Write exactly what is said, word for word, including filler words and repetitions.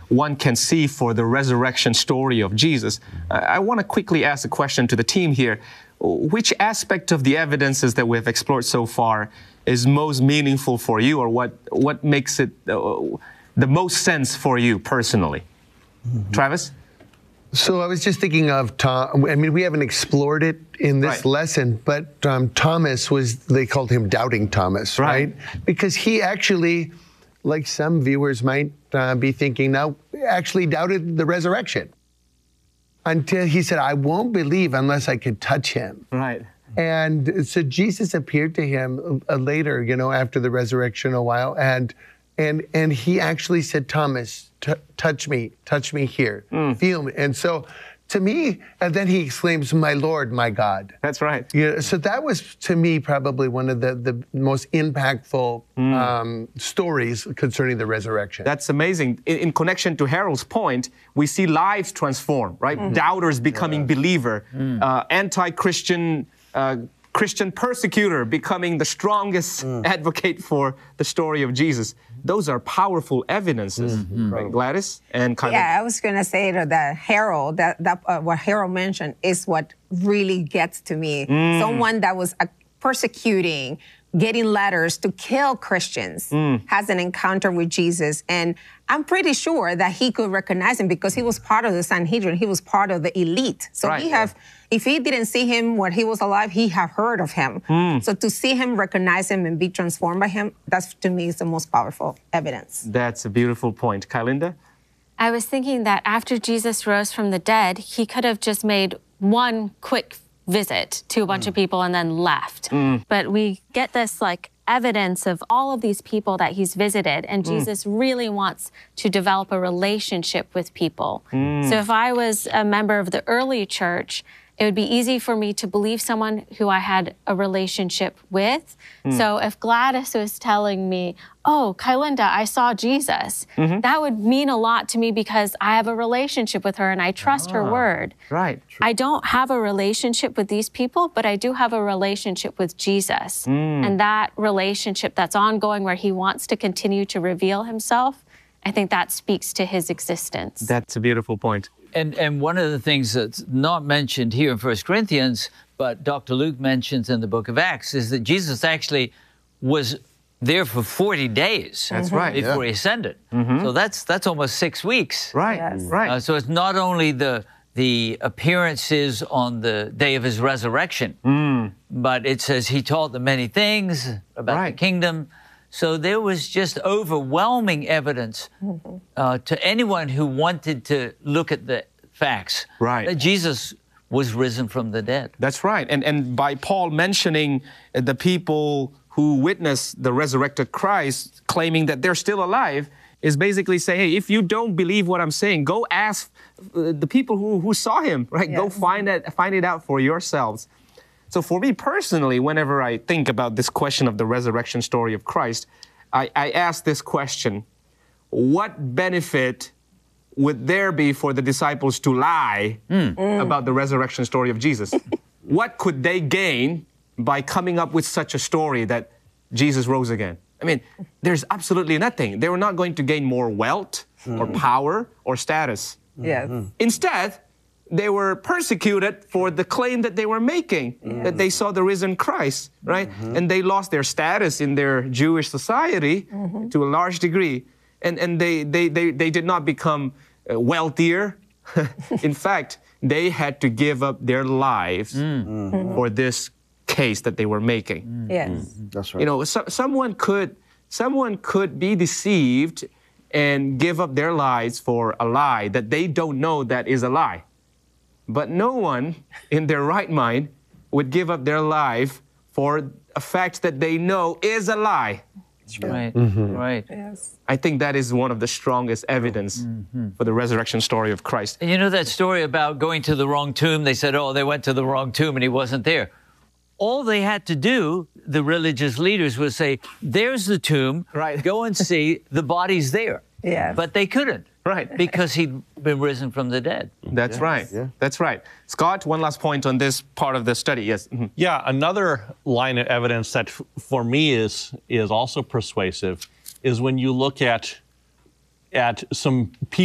one can see for the resurrection story of Jesus. I, I want to quickly ask a question to the team here. Which aspect of the evidences that we have explored so far is most meaningful for you, or what, what makes it uh, the most sense for you personally? Mm-hmm. Travis? So I was just thinking of Tom. I mean, we haven't explored it in this right. lesson, but um, Thomas was, they called him Doubting Thomas, right? right? Because he actually, like some viewers might uh, be thinking now, actually doubted the resurrection. Until he said, I won't believe unless I could touch him. Right. And so Jesus appeared to him uh, later, you know, after the resurrection a while, and and and he actually said, Thomas, touch me, touch me here, mm. feel me. And so to me, and then he exclaims, my Lord, my God. That's right. Yeah, so that was, to me, probably one of the, the most impactful mm. um, stories concerning the resurrection. That's amazing. In, in connection to Harold's point, we see lives transform, right? Mm. Doubters becoming yeah. believer, mm. uh, anti-Christian uh, Christian persecutor becoming the strongest mm. advocate for the story of Jesus. Those are powerful evidences, mm-hmm. right, Gladys? And kind yeah, of... I was going to say that Harold, that, that uh, what Harold mentioned is what really gets to me. Mm. Someone that was uh, persecuting, getting letters to kill Christians, mm. has an encounter with Jesus. And I'm pretty sure that he could recognize him because he was part of the Sanhedrin. He was part of the elite. So right, he have, yeah. if he didn't see him when he was alive, he have heard of him. Mm. So to see him, recognize him, and be transformed by him, that's, to me, is the most powerful evidence. That's a beautiful point. Kylinda? I was thinking that after Jesus rose from the dead, he could have just made one quick visit to a bunch mm. of people and then left. Mm. But we get this like evidence of all of these people that he's visited, and mm. Jesus really wants to develop a relationship with people. Mm. So if I was a member of the early church, it would be easy for me to believe someone who I had a relationship with. Mm. So if Gladys was telling me, oh, Kylinda, I saw Jesus, mm-hmm. that would mean a lot to me because I have a relationship with her and I trust ah, her word. Right. True. I don't have a relationship with these people, but I do have a relationship with Jesus. Mm. And that relationship that's ongoing where he wants to continue to reveal himself, I think that speaks to his existence. That's a beautiful point. And, and one of the things that's not mentioned here in First Corinthians, but Doctor Luke mentions in the book of Acts, is that Jesus actually was there for forty days. That's right. Before yeah. he ascended. Mm-hmm. So that's that's almost six weeks. Right, yes. right. Uh, so it's not only the, the appearances on the day of his resurrection, mm. but it says he taught them many things about right. the kingdom. So there was just overwhelming evidence uh, to anyone who wanted to look at the facts right. that Jesus was risen from the dead. That's right. And, and by Paul mentioning the people who witnessed the resurrected Christ, claiming that they're still alive, is basically saying, hey, if you don't believe what I'm saying, go ask the people who, who saw him, right? Yes. Go find it, find it out for yourselves. So for me personally, whenever I think about this question of the resurrection story of Christ, I, I ask this question: what benefit would there be for the disciples to lie mm. Mm. about the resurrection story of Jesus? What could they gain by coming up with such a story that Jesus rose again? I mean, there's absolutely nothing. They were not going to gain more wealth mm. or power or status. Yes. Mm. Instead, they were persecuted for the claim that they were making, yes. that they saw the risen Christ, right? Mm-hmm. And they lost their status in their Jewish society mm-hmm. to a large degree. And, and they, they, they, they did not become wealthier. In fact, they had to give up their lives mm-hmm. for this case that they were making. Mm-hmm. Yes. Mm-hmm. That's right. You know, so, someone could, someone could be deceived and give up their lives for a lie that they don't know that is a lie. But no one in their right mind would give up their life for a fact that they know is a lie. That's right. Mm-hmm. Right. Yes. I think that is one of the strongest evidence mm-hmm. for the resurrection story of Christ. And you know that story about going to the wrong tomb? They said, oh, they went to the wrong tomb and he wasn't there. All they had to do, the religious leaders, was say, there's the tomb, right. go and see, the body's there. Yeah. But they couldn't. Right. Because he'd been risen from the dead. That's yes. right. Yeah. That's right. Scott, one last point on this part of the study. Yes. Mm-hmm. Yeah, another line of evidence that f- for me is is also persuasive is when you look at at some people